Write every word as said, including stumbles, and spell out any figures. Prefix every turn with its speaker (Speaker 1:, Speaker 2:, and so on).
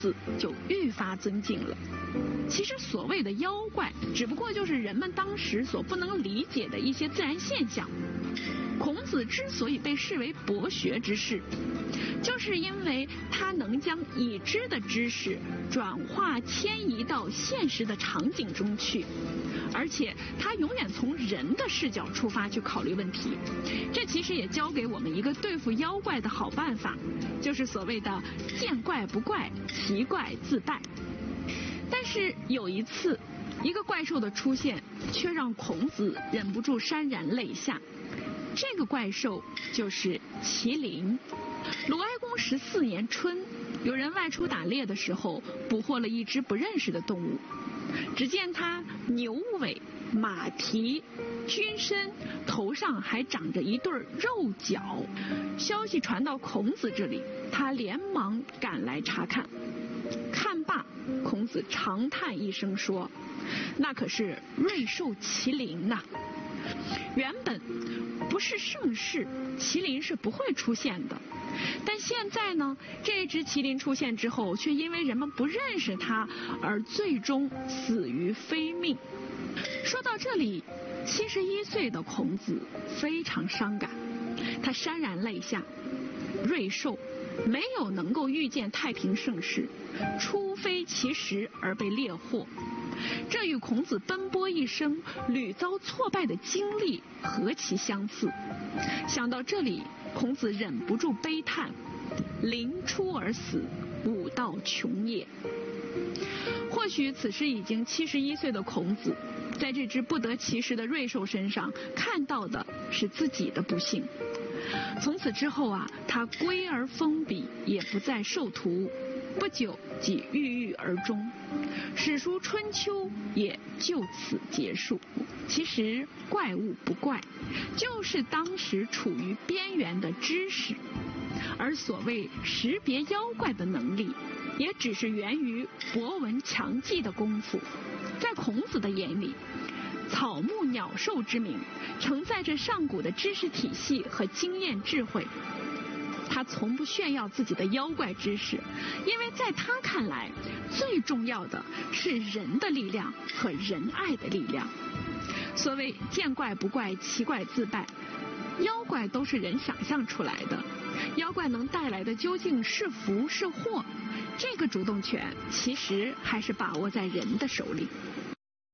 Speaker 1: 子就愈发尊敬了。其实所谓的妖怪，只不过就是人们当时所不能理解的一些自然现象。孔子之所以被视为博学之士，就是因为他能将已知的知识转化迁移到现实的场景中去，而且他永远从人的视角出发去考虑问题。这其实也教给我们一个对付妖怪的好办法，就是所谓的见怪不怪，奇怪自败。但是有一次，一个怪兽的出现却让孔子忍不住潸然泪下。这个怪兽就是麒麟。鲁哀公十四年春，有人外出打猎的时候，捕获了一只不认识的动物。只见它牛尾、马蹄、军身，头上还长着一对肉角。消息传到孔子这里，他连忙赶来查看。看罢，孔子长叹一声说：“那可是瑞兽麒麟呐！原本不是盛世，麒麟是不会出现的。但现在呢，这只麒麟出现之后，却因为人们不认识它，而最终死于非命。”说到这里，七十一岁的孔子非常伤感，他潸然泪下。瑞兽没有能够预见太平盛世，初非其时而被猎获，这与孔子奔波一生屡遭挫败的经历何其相似。想到这里，孔子忍不住悲叹：麟出而死，吾道穷也。或许此时已经七十一岁的孔子，在这只不得其时的瑞兽身上看到的是自己的不幸。从此之后啊，他归而封笔，也不再授徒，不久即郁郁而终。史书《春秋》也就此结束。其实怪物不怪，就是当时处于边缘的知识。而所谓识别妖怪的能力，也只是源于博闻强记的功夫。在孔子的眼里，草木鸟兽之名承载着上古的知识体系和经验智慧。他从不炫耀自己的妖怪知识，因为在他看来，最重要的是人的力量和仁爱的力量。所谓见怪不怪，奇怪自败，妖怪都是人想象出来的，妖怪能带来的究竟是福是祸，这个主动权其实还是把握在人的手里。